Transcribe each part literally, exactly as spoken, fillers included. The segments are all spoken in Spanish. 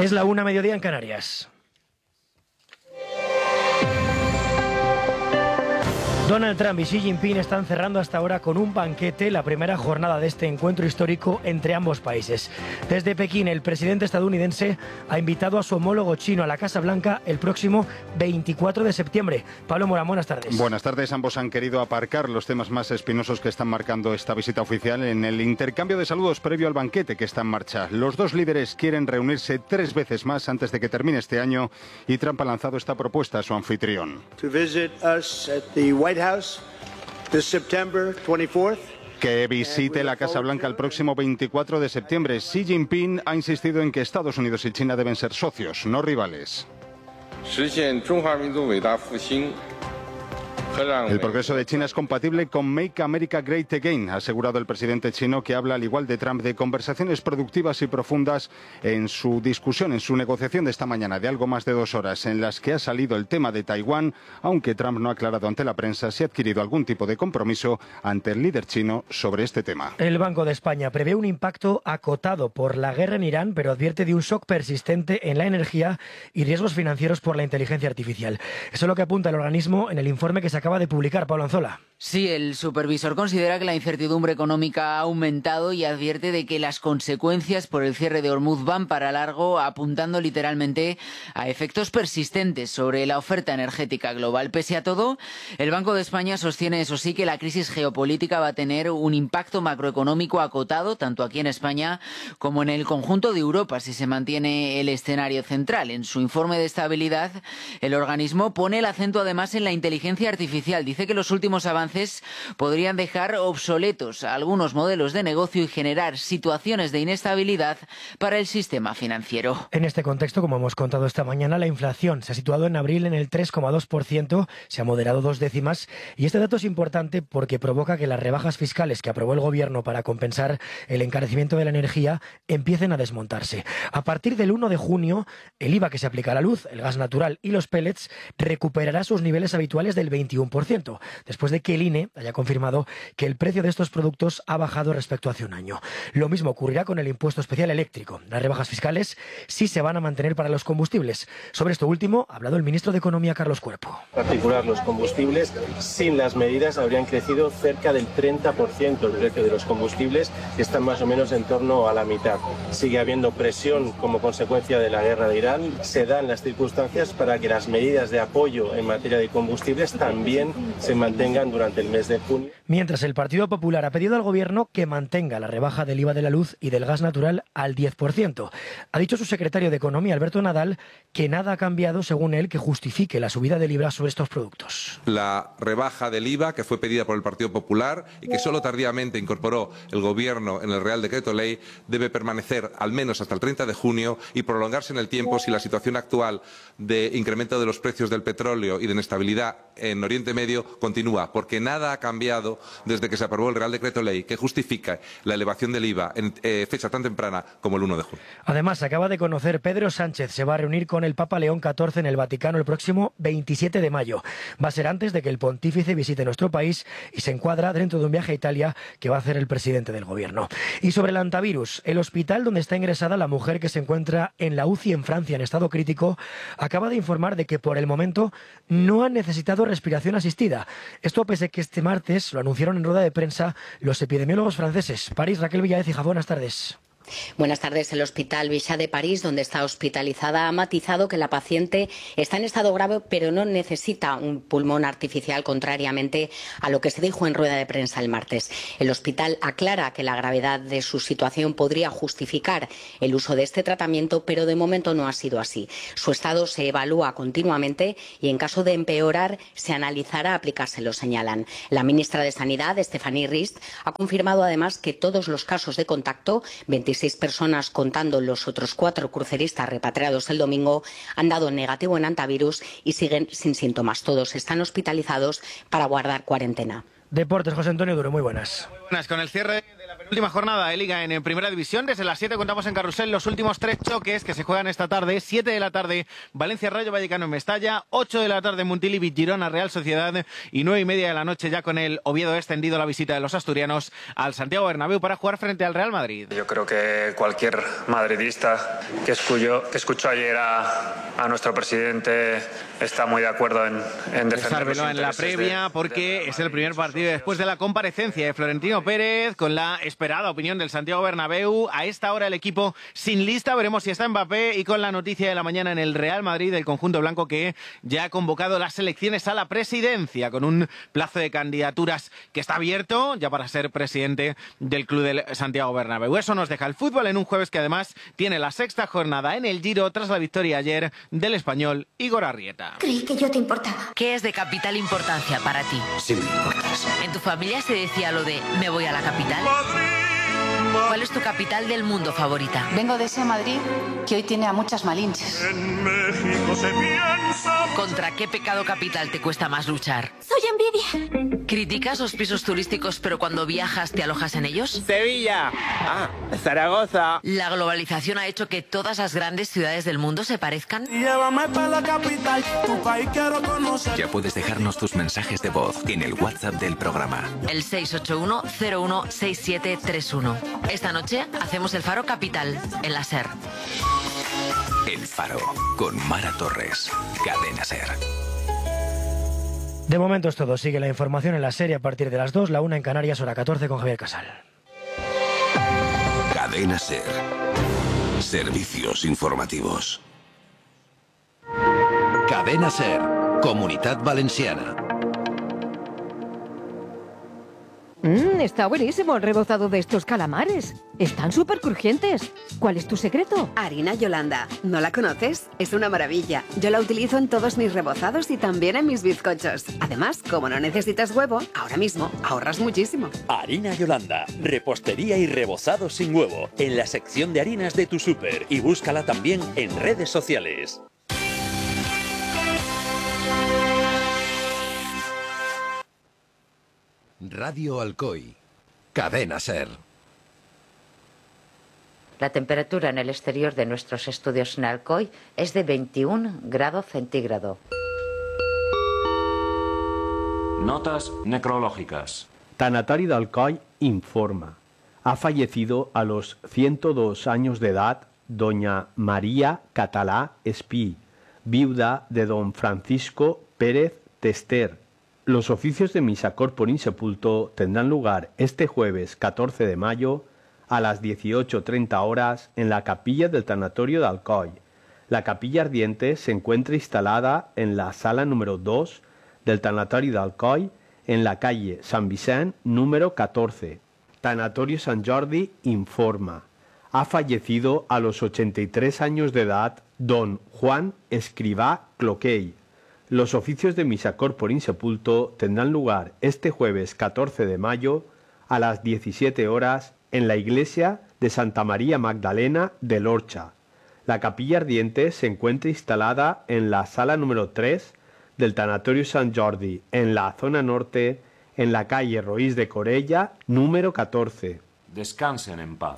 Es la una, mediodía en Canarias. Donald Trump y Xi Jinping están cerrando hasta ahora con un banquete la primera jornada de este encuentro histórico entre ambos países. Desde Pekín, el presidente estadounidense ha invitado a su homólogo chino a la Casa Blanca el próximo veinticuatro de septiembre. Pablo Morán, buenas tardes. Buenas tardes. Ambos han querido aparcar los temas más espinosos que están marcando esta visita oficial en el intercambio de saludos previo al banquete que está en marcha. Los dos líderes quieren reunirse tres veces más antes de que termine este año y Trump ha lanzado esta propuesta a su anfitrión. To visit us at the White House this September twenty-fourth. Que visite la Casa Blanca el próximo veinticuatro de septiembre. Xi Jinping ha insistido en que Estados Unidos y China deben ser socios, no rivales. El progreso de China es compatible con Make America Great Again, ha asegurado el presidente chino, que habla, al igual de Trump, de conversaciones productivas y profundas en su discusión, en su negociación de esta mañana de algo más de dos horas, en las que ha salido el tema de Taiwán, aunque Trump no ha aclarado ante la prensa si ha adquirido algún tipo de compromiso ante el líder chino sobre este tema. El Banco de España prevé un impacto acotado por la guerra en Irán, pero advierte de un shock persistente en la energía y riesgos financieros por la inteligencia artificial. Eso es lo que apunta el organismo en el informe que se acaba de publicar. Pablo Anzola. Sí, el supervisor considera que la incertidumbre económica ha aumentado y advierte de que las consecuencias por el cierre de Hormuz van para largo, apuntando literalmente a efectos persistentes sobre la oferta energética global. Pese a todo, el Banco de España sostiene, eso sí, que la crisis geopolítica va a tener un impacto macroeconómico acotado, tanto aquí en España como en el conjunto de Europa, si se mantiene el escenario central. En su informe de estabilidad, el organismo pone el acento además en la inteligencia artificial. Dice que los últimos avances podrían dejar obsoletos algunos modelos de negocio y generar situaciones de inestabilidad para el sistema financiero. En este contexto, como hemos contado esta mañana, la inflación se ha situado en abril en el tres coma dos por ciento, se ha moderado dos décimas, y este dato es importante porque provoca que las rebajas fiscales que aprobó el Gobierno para compensar el encarecimiento de la energía empiecen a desmontarse. A partir del uno de junio, el I V A que se aplica a la luz, el gas natural y los pellets recuperará sus niveles habituales del veintiuno por ciento, después de que el I N E haya confirmado que el precio de estos productos ha bajado respecto a hace un año. Lo mismo ocurrirá con el impuesto especial eléctrico. Las rebajas fiscales sí se van a mantener para los combustibles. Sobre esto último ha hablado el ministro de Economía, Carlos Cuerpo. En particular, los combustibles, sin las medidas, habrían crecido cerca del treinta por ciento el precio de los combustibles, que están más o menos en torno a la mitad. Sigue habiendo presión como consecuencia de la guerra de Irán. Se dan las circunstancias para que las medidas de apoyo en materia de combustibles también se mantengan durante el mes de junio. Mientras, el Partido Popular ha pedido al Gobierno que mantenga la rebaja del I V A de la luz y del gas natural al diez por ciento. Ha dicho su secretario de Economía, Alberto Nadal, que nada ha cambiado, según él, que justifique la subida del I V A sobre estos productos. La rebaja del I V A, que fue pedida por el Partido Popular y que solo tardíamente incorporó el Gobierno en el Real Decreto Ley, debe permanecer al menos hasta el treinta de junio y prolongarse en el tiempo si la situación actual de incremento de los precios del petróleo y de inestabilidad en Oriente Medio continúa, porque nada ha cambiado desde que se aprobó el Real Decreto Ley que justifica la elevación del I V A en eh, fecha tan temprana como el uno de junio. Además, se acaba de conocer, Pedro Sánchez se va a reunir con el Papa León catorce en el Vaticano el próximo veintisiete de mayo. Va a ser antes de que el pontífice visite nuestro país y se encuadra dentro de un viaje a Italia que va a hacer el presidente del Gobierno. Y sobre el antivirus, el hospital donde está ingresada la mujer que se encuentra en la U C I en Francia en estado crítico acaba de informar de que por el momento no ha necesitado respiración asistida. Esto pese a que este martes lo anunciaron en rueda de prensa los epidemiólogos franceses. París, Raquel Villaez, hija, buenas tardes. Buenas tardes. El Hospital Bichat de París, donde está hospitalizada, ha matizado que la paciente está en estado grave, pero no necesita un pulmón artificial, contrariamente a lo que se dijo en rueda de prensa el martes. El hospital aclara que la gravedad de su situación podría justificar el uso de este tratamiento, pero de momento no ha sido así. Su estado se evalúa continuamente y, en caso de empeorar, se analizará aplicárselo, señalan. La ministra de Sanidad, Stéphanie Rist, ha confirmado además que todos los casos de contacto, veintiséis personas contando los otros cuatro cruceristas repatriados el domingo, han dado negativo en antivirus y siguen sin síntomas. Todos están hospitalizados para guardar cuarentena. Deportes, José Antonio Duro, muy buenas. Muy buenas. Con el cierre de la penúltima Última jornada de Liga en Primera División. Desde las siete contamos en Carrusel los últimos tres choques que se juegan esta tarde. siete de la tarde, Valencia Rayo Vallecano en Mestalla. ocho de la tarde, Montilivi Girona Real Sociedad. Y nueve y media de la noche ya con el Oviedo extendido la visita de los asturianos al Santiago Bernabéu para jugar frente al Real Madrid. Yo creo que cualquier madridista que escuchó, que escuchó ayer a, a nuestro presidente está muy de acuerdo en, en defender los en la previa de, porque de es el primer partido después de la comparecencia de Florentino Pérez con la esperada opinión del Santiago Bernabéu. A esta hora el equipo sin lista, veremos si está Mbappé, y con la noticia de la mañana en el Real Madrid del conjunto blanco que ya ha convocado las elecciones a la presidencia con un plazo de candidaturas que está abierto ya para ser presidente del club del Santiago Bernabéu. Eso nos deja el fútbol en un jueves que además tiene la sexta jornada en el Giro tras la victoria ayer del español Igor Arrieta. Creí que yo te importaba. ¿Qué es de capital importancia para ti? Sí me importas. ¿En tu familia se decía lo de me voy a la capital? ¿Cuál es tu capital del mundo favorita? Vengo de ese Madrid que hoy tiene a muchas malinches. En México se piensa... ¿Contra qué pecado capital te cuesta más luchar? Soy envidia. ¿Criticas los pisos turísticos pero cuando viajas te alojas en ellos? Sevilla. Ah, Zaragoza. ¿La globalización ha hecho que todas las grandes ciudades del mundo se parezcan? Llévame para la capital, tu país quiero conocer. Ya puedes dejarnos tus mensajes de voz en el WhatsApp del programa. El seis ocho uno cero uno seis siete tres uno. Esta noche hacemos el Faro Capital en la SER. El Faro con Mara Torres. Cadena SER. De momento es todo. Sigue la información en la serie a partir de las dos, la una en Canarias, hora catorce con Javier Casal. Cadena SER. Servicios informativos. Cadena SER. Comunitat Valenciana. Mmm, está buenísimo el rebozado de estos calamares. Están súper crujientes. ¿Cuál es tu secreto? Harina Yolanda. ¿No la conoces? Es una maravilla. Yo la utilizo en todos mis rebozados y también en mis bizcochos. Además, como no necesitas huevo, ahora mismo ahorras muchísimo. Harina Yolanda. Repostería y rebozado sin huevo. En la sección de harinas de tu súper. Y búscala también en redes sociales. Radio Alcoy. Cadena SER. La temperatura en el exterior de nuestros estudios en Alcoy es de veintiún grados centígrados. Notas necrológicas. Tanatorio de Alcoy informa. Ha fallecido a los ciento dos años de edad doña María Catalá Espí, viuda de don Francisco Pérez Tester. Los oficios de misa corpore insepulto tendrán lugar este jueves catorce de mayo a las dieciocho treinta horas en la capilla del tanatorio de Alcoy. La capilla ardiente se encuentra instalada en la sala número dos del tanatorio de Alcoy, en la calle San Vicent número catorce. Tanatorio Sant Jordi informa. Ha fallecido a los ochenta y tres años de edad don Juan Escrivá Cloquei. Los oficios de misa corpore insepulto tendrán lugar este jueves catorce de mayo a las diecisiete horas en la iglesia de Santa María Magdalena de Lorcha. La capilla ardiente se encuentra instalada en la sala número tres del Tanatorio Sant Jordi, en la zona norte, en la calle Roís de Corella, número catorce. Descansen en paz.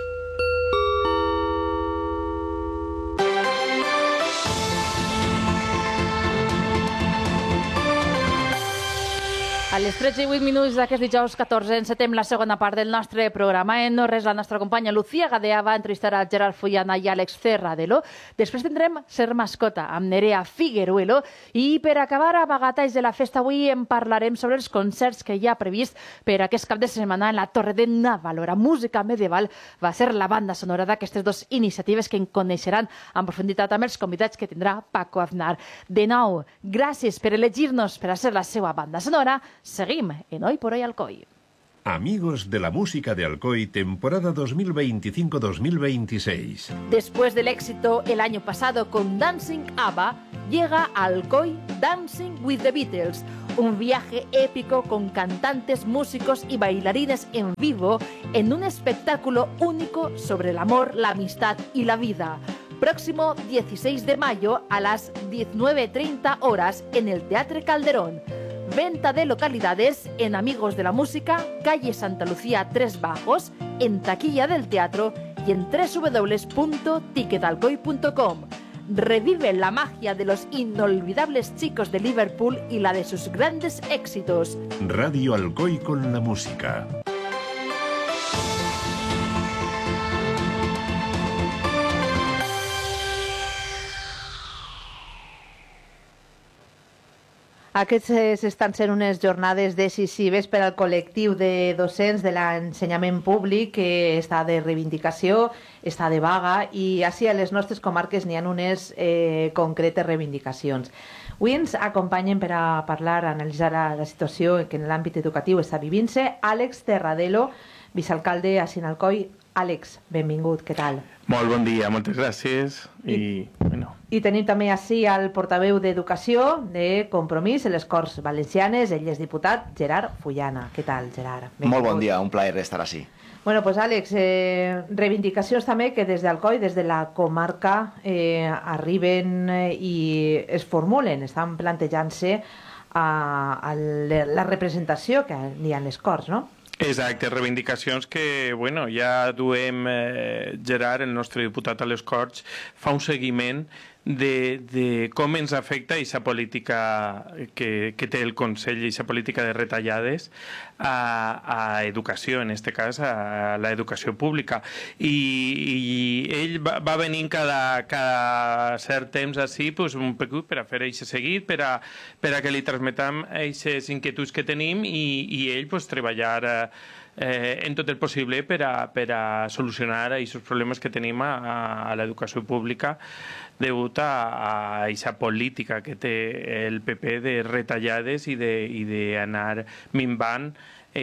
A les tretze i vuit minuts d'aquest dijous catorze encetem la segona part del nostre programa. En no res, la nostra companya Lucía Gadea va entrevistar a Gerard Follana i Àlex Cerradelo. Després tindrem Ser Mascota amb Nerea Figueruelo. I per acabar a Bagatalls de la Festa, avui en parlarem sobre els concerts que hi ha previst per aquest cap de setmana en la Torre de Navalora. Música medieval va ser la banda sonora d'aquestes dues iniciatives que en coneixeran en profunditat amb els convidats que tindrà Paco Aznar. De nou, gràcies per elegir-nos per a ser la seva banda sonora. Seguim en Hoy por Hoy Alcoy. Amigos de la música de Alcoy, temporada dos mil veinticinco dos mil veintiséis. Después del éxito el año pasado con Dancing ABBA, llega a Alcoy Dancing with the Beatles, un viaje épico con cantantes, músicos y bailarines en vivo en un espectáculo único sobre el amor, la amistad y la vida. Próximo dieciséis de mayo a las diecinueve treinta horas en el Teatre Calderón. Venta de localidades en Amigos de la Música, calle Santa Lucía tres Bajos, en taquilla del teatro y en doble u doble u doble u punto ticket alcoy punto com. Revive la magia de los inolvidables chicos de Liverpool y la de sus grandes éxitos. Radio Alcoy con la música. Aquestes estan sent unes jornades decisives per al col·lectiu de docents de l'ensenyament públic que està de reivindicació, està de vaga i així a les nostres comarques n'hi ha unes eh, concretes reivindicacions. Avui ens acompanyen per a parlar, a analitzar la situació que en l'àmbit educatiu està vivint-se Àlex Terradelo, vicealcalde a Sinalcoi. Àlex, benvingut, què tal? Molt bon dia, moltes gràcies. I, I, bueno. I tenim també així el portaveu d'Educació de Compromís a les Corts Valencianes, ell és diputat, Gerard Fullana. Què tal, Gerard? Benvingut. Molt bon dia, un plaer estar així. Bueno, pues Àlex, eh, reivindicacions també que des d'Alcoi, des de la comarca, eh, arriben eh, i es formulen, estan plantejant-se a, a la representació que hi ha en les Corts, no? Exacte, reivindicacions que, bueno, ja duem, eh, Gerard, el nostre diputat a les Corts, fa un seguiment de, de com ens afecta aquesta política que, que té el Consell, aquesta política de retallades a, a educació, en aquest cas a l'educació pública. I, i ell va, va venint cada, cada cert temps així, pues, un pecut per a fer aquest seguit, per a, per a que li transmetam aquestes inquietuds que tenim i, i ell pues, treballar eh, Eh, en tot el possible per a, per a solucionar aquests problemes que tenim a, a l'educació pública degut a aquesta política que té el P P de retallades i d'anar minvant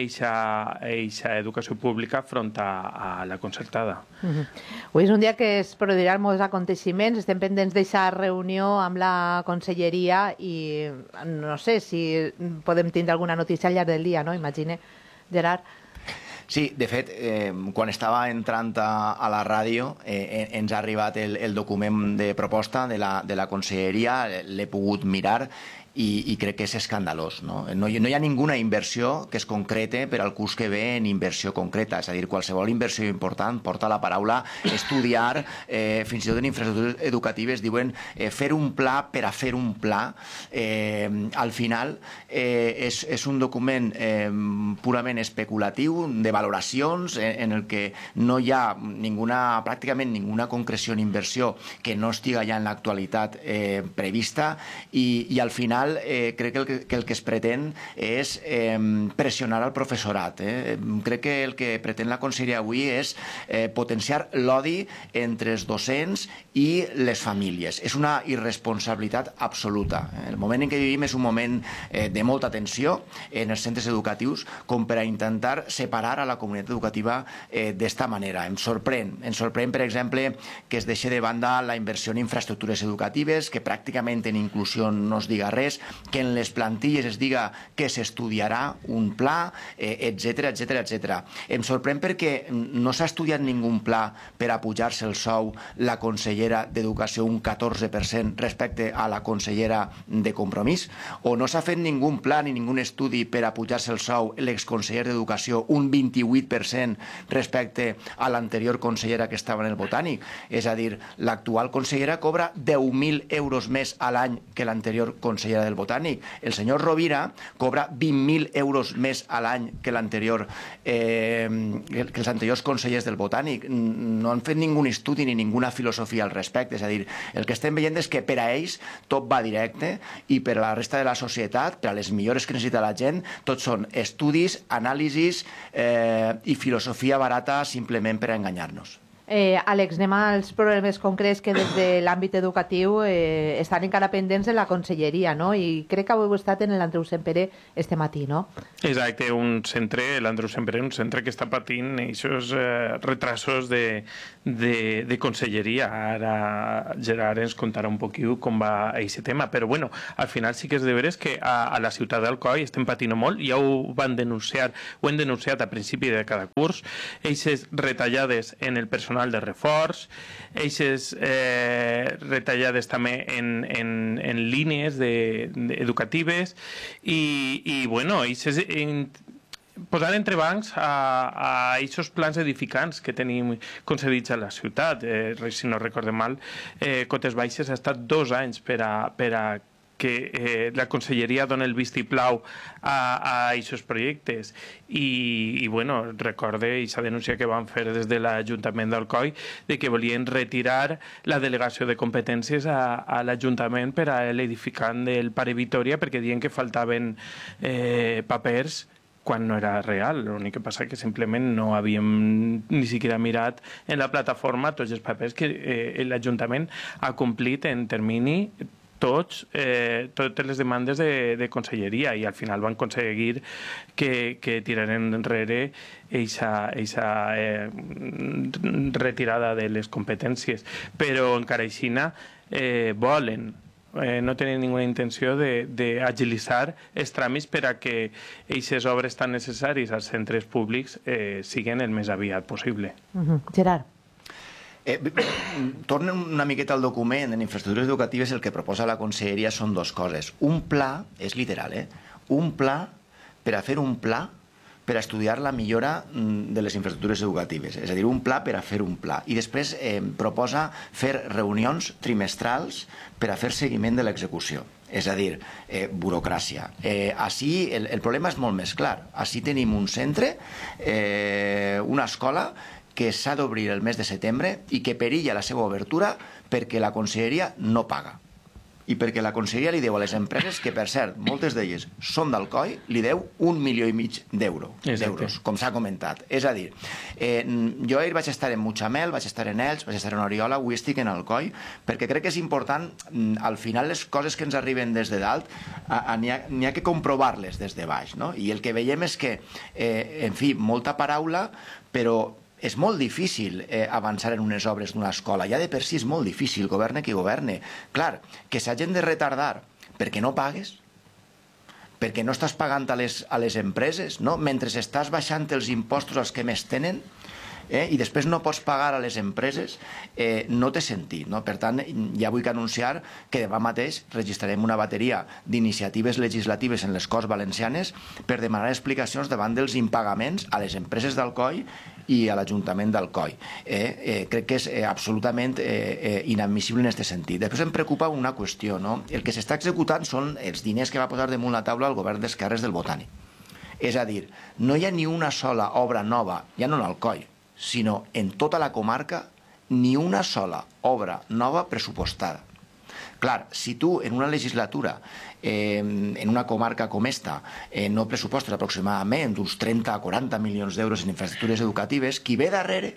aquesta educació pública front a, a la concertada. Uh-huh. Avui és un dia que es produiran molts aconteixements, estem pendents d'aquesta reunió amb la conselleria i no sé si podem tindre alguna notícia al llarg del dia, no? Imagine, Gerard. Sí, de fet, eh, quan estava entrant a, a la ràdio eh, ens ha arribat el, el document de proposta de la, de la conselleria, l'he pogut mirar i, i crec que és escandalós. No? No, hi, no hi ha ninguna inversió que es concrete per al curs que ve en inversió concreta. És a dir, qualsevol inversió important porta la paraula estudiar, eh, fins i tot en infraestructures educatives diuen eh, fer un pla per a fer un pla. Eh, al final eh, és, és un document eh, purament especulatiu, de valoracions, en, en el que no hi ha ninguna, pràcticament ninguna concreció en inversió que no estiga ja en l'actualitat eh, prevista i, i al final Eh, crec que el que, que el que es pretén és eh, pressionar al professorat. Eh? Crec que el que pretén la conselleria avui és eh, potenciar l'odi entre els docents i les famílies. És una irresponsabilitat absoluta. El moment en què vivim és un moment eh, de molta tensió en els centres educatius com per a intentar separar a la comunitat educativa eh, d'esta manera. Em sorprèn. Em sorprèn, per exemple, que es deixi de banda la inversió en infraestructures educatives, que pràcticament en inclusió no es diga res, que en les plantilles es diga que s'estudiarà un pla, eh, etcètera, etcètera, etcètera. Em sorprèn perquè no s'ha estudiat ningú pla per a pujar-se el sou la consellera d'Educació un catorze per cent respecte a la consellera de Compromís, o no s'ha fet ningú pla ni ningú estudi per a pujar-se el sou l'exconseller d'Educació un vint-i-vuit per cent respecte a l'anterior consellera que estava en el Botànic. És a dir, l'actual consellera cobra deu mil euros més a l'any que l'anterior consellera del Botànic. El senyor Rovira cobra vint mil euros més a l'any que l'anterior eh, que els anteriors consellers del Botànic. No han fet ningú estudi ni ninguna filosofia al respecte. És a dir, el que estem veient és que per a ells tot va directe i per a la resta de la societat, per a les millores que necessita la gent, tot són estudis, anàlisis eh, i filosofia barata simplement per a enganyar-nos. Eh, Àlex, anem als problemes concrets que des de l'àmbit educatiu eh, estan encara pendents de la conselleria, no? I crec que heu estat en l'Andreu Sempere este matí, no? Exacte, un centre, l'Andreu Sempere, un centre que està patint aquests eh, retrasos de, de, de conselleria. Ara Gerard ens contarà un poquet com va aquest tema, però bueno, al final sí que és de veres que a, a la ciutat d'Alcoi estem patint molt, ja ho van denunciar, ho hem denunciat a principi de cada curs, eixes retallades en el personal de reforç, eixes eh, retallades també en, en, en línies de, de educatives i, i bueno, eixes en, posar entrebancs a aquests plans edificants que tenim concedits a la ciutat. Eh, si no recordem mal, eh, Cotes Baixes ha estat dos anys per a, per a que eh, la conselleria dona el vistiplau a aquests projectes i, i bueno, recorde aquesta denúncia que van fer des de l'Ajuntament d'Alcoi de que volien retirar la delegació de competències a, a l'Ajuntament per a l'edificant del Pare Vitòria perquè diuen que faltaven eh, papers quan no era real. L'únic que passa que simplement no havíem ni siquiera mirat en la plataforma tots els papers que eh, l'Ajuntament ha complit en termini tots, eh, totes les demandes de, de conselleria i al final van aconseguir que, que tiraren enrere eixa, eixa eh, retirada de les competències. Però encara aixina eh, volen Eh, no tenen ninguna intenció d'agilitzar els tràmits per a que aquestes obres tan necessàries als centres públics eh, siguin el més aviat possible. Uh-huh. Gerard. Eh, tornen una miqueta al document. En infraestructures educatives el que proposa la conselleria són dues coses. Un pla, és literal, eh? un pla per a fer un pla per a estudiar la millora de les infraestructures educatives. És a dir, un pla per a fer un pla. I després eh, proposa fer reunions trimestrals per a fer seguiment de l'execució. És a dir, eh, burocràcia. Eh, així el, el problema és molt més clar. Així tenim un centre, eh, una escola, que s'ha d'obrir el mes de setembre i que perilla la seva obertura perquè la conselleria no paga. I perquè la conselleria li deu a les empreses, que per cert, moltes d'elles són d'Alcoi, li deu un milió i mig d'euros, com s'ha comentat. És a dir, eh, jo ahir vaig estar en Mutxamel, vaig estar en Elx, vaig estar en Oriola, avui estic en Alcoi, perquè crec que és important, al final les coses que ens arriben des de dalt, n'hi ha, n'hi ha que comprovar-les des de baix, no? I el que veiem és que, eh, en fi, molta paraula, però és molt difícil eh, avançar en unes obres d'una escola. Ja de per si és molt difícil, governe qui governe. Clar, que s'hagin de retardar perquè no pagues, perquè no estàs pagant a les, a les empreses, no? Mentre estàs baixant els impostos als que més tenen, eh, i després no pots pagar a les empreses, eh, no té sentit. No? Per tant, ja vull anunciar que demà mateix registrarem una bateria d'iniciatives legislatives en les Corts Valencianes per demanar explicacions davant dels impagaments a les empreses d'Alcoi i a l'Ajuntament d'Alcoi. Eh, eh, crec que és eh, absolutament eh, eh, inadmissible en aquest sentit. Després em preocupa una qüestió, no? El que s'està executant són els diners que va posar damunt la taula el govern d'esquerres del Botànic. És a dir, no hi ha ni una sola obra nova, ja no en Alcoi, sinó en tota la comarca, ni una sola obra nova pressupostada. Clar, si tu en una legislatura, eh, en una comarca com esta, eh, no pressupostes aproximadament uns trenta a quaranta milions d'euros en infraestructures educatives, qui ve darrere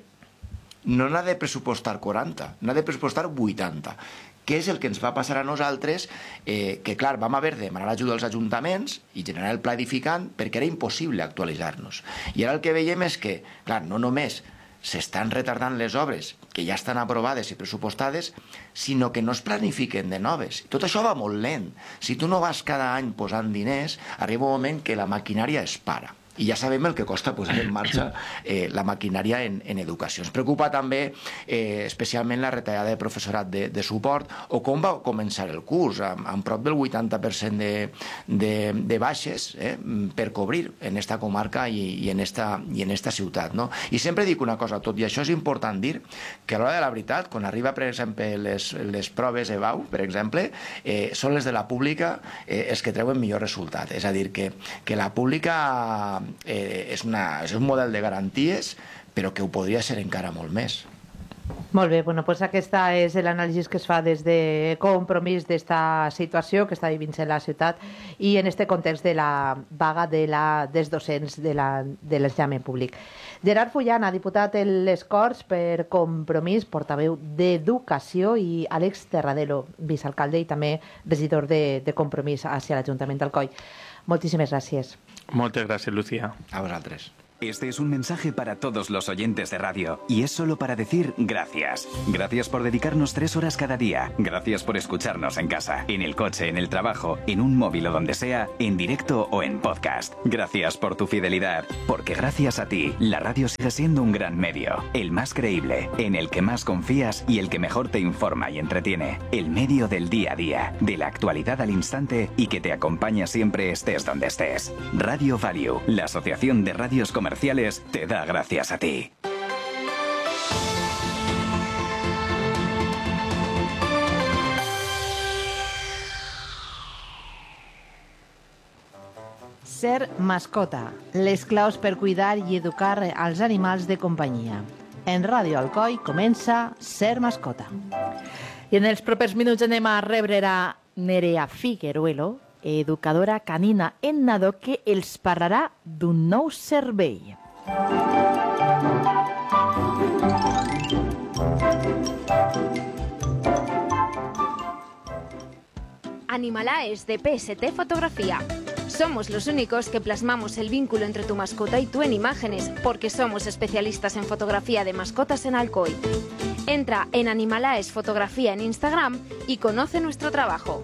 no n'ha de pressupostar quaranta, n'ha de pressupostar vuitanta. Què és el que ens va passar a nosaltres? Eh, que, clar, vam haver de demanar ajuda als ajuntaments i generar el pla edificant perquè era impossible actualitzar-nos. I ara el que veiem és que, clar, no només s'estan retardant les obres que ja estan aprovades i pressupostades, sinó que no es planifiquen de noves. Tot això va molt lent. Si tu no vas cada any posant diners, arriba un moment que la maquinària es para. I ja sabem el que costa posar en marxa eh, la maquinària en, en educació. Ens preocupa també eh, especialment la retallada de professorat de, de suport o com va començar el curs, amb, amb prop del vuitanta per cent de, de, de baixes eh, per cobrir en esta comarca i, i, en esta, i en esta ciutat. No? I sempre dic una cosa, tot i això és important dir que a l'hora de la veritat, quan arriba, per exemple, les, les proves E B A U, per exemple, eh, són les de la pública eh, els que treuen millor resultat. És a dir, que, que la pública Eh, és, una, és un model de garanties, però que ho podria ser encara molt més. Molt bé, bueno, pues aquesta és l'anàlisi que es fa des de Compromís d'esta situació que està vivint la ciutat i en este context de la vaga de la, dels docents de l'ensenyament públic. Gerard Fullana, diputat en les Corts per Compromís, portaveu d'Educació, i Àlex Terradelo, vicealcalde i també regidor de, de Compromís hacia l'Ajuntament d'Alcoi. Moltíssimes gràcies. Moltes gràcies, Lucía. A vosaltres. Este es un mensaje para todos los oyentes de radio y es solo para decir gracias. Gracias por dedicarnos tres horas cada día. Gracias por escucharnos en casa, en el coche, en el trabajo, en un móvil o donde sea, en directo o en podcast. Gracias por tu fidelidad, porque gracias a ti, la radio sigue siendo un gran medio, el más creíble, en el que más confías y el que mejor te informa y entretiene. El medio del día a día, de la actualidad al instante y que te acompaña siempre estés donde estés. Radio Value, la Asociación de Radios Comerciales, te da gracias a ti. Ser mascota, les claus per cuidar i educar als animals de companyia. En Ràdio Alcoi comença Ser mascota. I en els propers minuts anem a rebre a Nerea Figueruelo, educadora canina en nadó, que els parlarà d'un nou servei. Animalaes de P S T Fotografía. Somos los únicos que plasmamos el vínculo entre tu mascota y tú en imágenes, porque somos especialistas en fotografía de mascotas en Alcoy. Entra en Animalaes Fotografía en Instagram y conoce nuestro trabajo.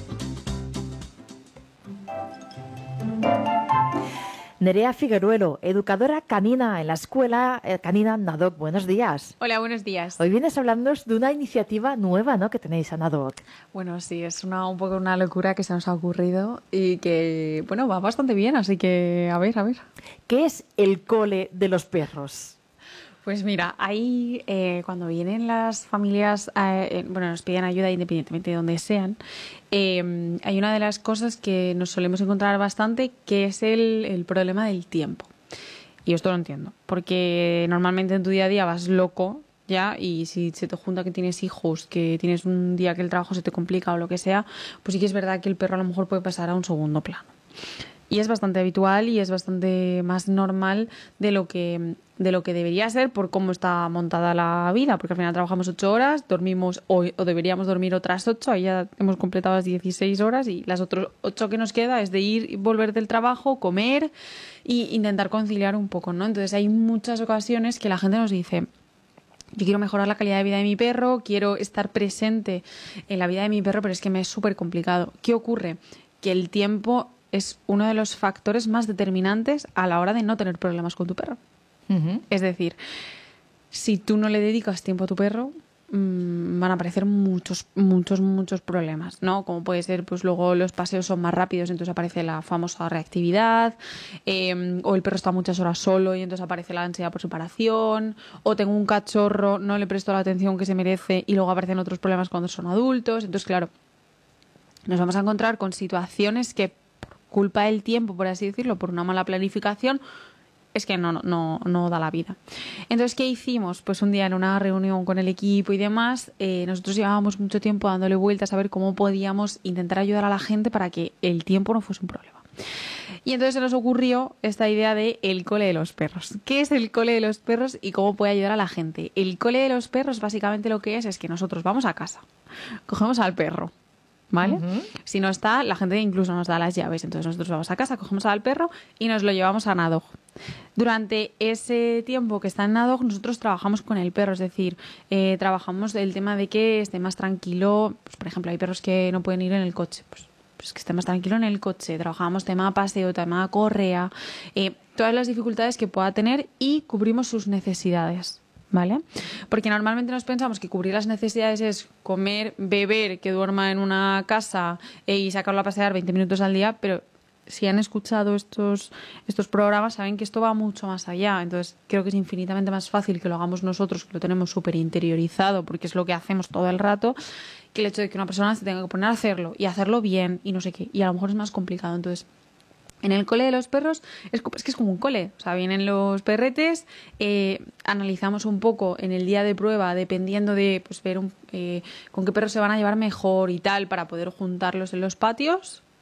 Nerea Figueruelo, educadora canina en la escuela eh, canina Nadoc. Buenos días. Hola, buenos días. Hoy vienes a hablarnos de una iniciativa nueva, ¿no?, que tenéis a Nadoc. Bueno, sí, es una, un poco una locura que se nos ha ocurrido y que, bueno, va bastante bien, así que a ver, a ver. ¿Qué es el cole de los perros? Pues mira, ahí eh, cuando vienen las familias, eh, bueno, nos piden ayuda independientemente de donde sean, eh, hay una de las cosas que nos solemos encontrar bastante, que es el, el problema del tiempo. Y esto lo entiendo, porque normalmente en tu día a día vas loco, ya, y si se te junta que tienes hijos, que tienes un día que el trabajo se te complica o lo que sea, pues sí que es verdad que el perro a lo mejor puede pasar a un segundo plano. Y es bastante habitual y es bastante más normal de lo que de lo que debería ser por cómo está montada la vida, porque al final trabajamos ocho horas, dormimos hoy o deberíamos dormir otras ocho, ahí ya hemos completado las dieciséis horas y las otras ocho que nos queda es de ir y volver del trabajo, comer e intentar conciliar un poco, ¿no? Entonces hay muchas ocasiones que la gente nos dice: yo quiero mejorar la calidad de vida de mi perro, quiero estar presente en la vida de mi perro, pero es que me es súper complicado. ¿Qué ocurre? Que el tiempo es uno de los factores más determinantes a la hora de no tener problemas con tu perro. Uh-huh. Es decir, si tú no le dedicas tiempo a tu perro, mmm, van a aparecer muchos, muchos, muchos problemas, ¿no? Como puede ser, pues luego los paseos son más rápidos, entonces aparece la famosa reactividad, eh, o el perro está muchas horas solo y entonces aparece la ansiedad por separación, o tengo un cachorro, no le presto la atención que se merece y luego aparecen otros problemas cuando son adultos. Entonces, claro, nos vamos a encontrar con situaciones que por culpa del tiempo, por así decirlo, por una mala planificación, es que no, no, no da la vida. Entonces, ¿qué hicimos? Pues un día en una reunión con el equipo y demás, eh, nosotros llevábamos mucho tiempo dándole vueltas a ver cómo podíamos intentar ayudar a la gente para que el tiempo no fuese un problema. Y entonces se nos ocurrió esta idea de el cole de los perros. ¿Qué es el cole de los perros y cómo puede ayudar a la gente? El cole de los perros básicamente lo que es es que nosotros vamos a casa, cogemos al perro, ¿vale? Uh-huh. Si no está, la gente incluso nos da las llaves. Entonces nosotros vamos a casa, cogemos al perro y nos lo llevamos a Nadog. Durante ese tiempo que está en Nadog, nosotros trabajamos con el perro. Es decir, eh, trabajamos el tema de que esté más tranquilo. Pues, por ejemplo, hay perros que no pueden ir en el coche. Pues, pues que esté más tranquilo en el coche. Trabajamos tema paseo, tema correa, eh, todas las dificultades que pueda tener y cubrimos sus necesidades, ¿vale? Porque normalmente nos pensamos que cubrir las necesidades es comer, beber, que duerma en una casa eh, y sacarlo a pasear veinte minutos al día, pero si han escuchado estos, estos programas saben que esto va mucho más allá. Entonces creo que es infinitamente más fácil que lo hagamos nosotros, que lo tenemos súper interiorizado porque es lo que hacemos todo el rato, que el hecho de que una persona se tenga que poner a hacerlo y hacerlo bien y no sé qué, y a lo mejor es más complicado. Entonces, en el cole de los perros es, es que es como un cole, o sea, vienen los perretes, eh, analizamos un poco en el día de prueba, dependiendo de pues ver un, eh, con qué perros se van a llevar mejor y tal, para poder juntarlos en los patios,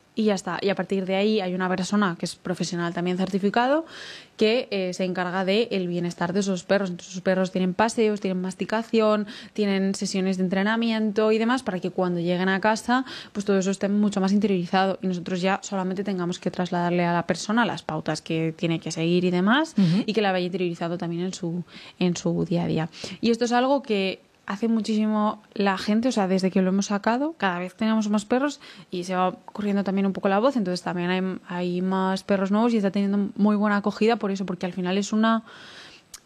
y ya está. Y a partir de ahí hay una persona que es profesional también certificado que eh, se encarga del bienestar de esos perros. Entonces, sus perros tienen paseos, tienen masticación, tienen sesiones de entrenamiento y demás para que cuando lleguen a casa pues todo eso esté mucho más interiorizado y nosotros ya solamente tengamos que trasladarle a la persona las pautas que tiene que seguir y demás, uh-huh. y que la vaya interiorizando también en su, en su día a día. Y esto es algo que hace muchísimo la gente, o sea, desde que lo hemos sacado, cada vez tenemos más perros y se va corriendo también un poco la voz, entonces también hay, hay más perros nuevos y está teniendo muy buena acogida por eso, porque al final es una